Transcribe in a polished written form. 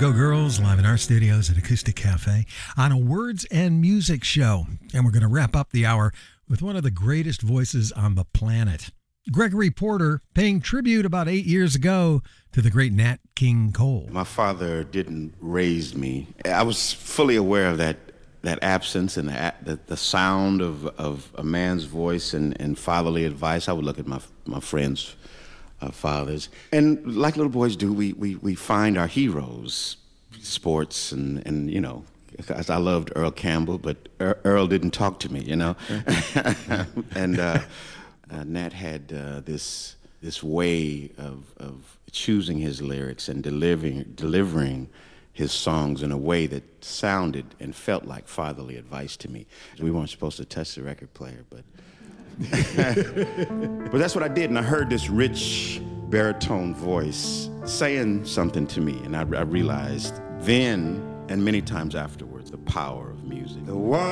Go Girls, live in our studios at Acoustic Cafe on a Words and Music show. And we're going to wrap up the hour with one of the greatest voices on the planet. Gregory Porter paying tribute about 8 years ago to the great Nat King Cole. My father didn't raise me. I was fully aware of that absence and the sound of a man's voice and fatherly advice. I would look at my friends' fathers. And like little boys do, we find our heroes, sports and you know, because I loved Earl Campbell, but Earl didn't talk to me, you know. And Nat had this way of choosing his lyrics and delivering his songs in a way that sounded and felt like fatherly advice to me. We weren't supposed to touch the record player, but but that's what I did, and I heard this rich baritone voice saying something to me, and I realized then and many times afterwards the power of music. The one